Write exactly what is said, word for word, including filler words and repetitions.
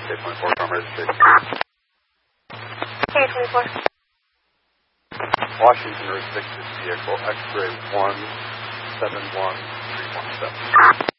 K twenty-four, from registration. K twenty-four. Washington restricted vehicle, X-ray one seven one three one seven.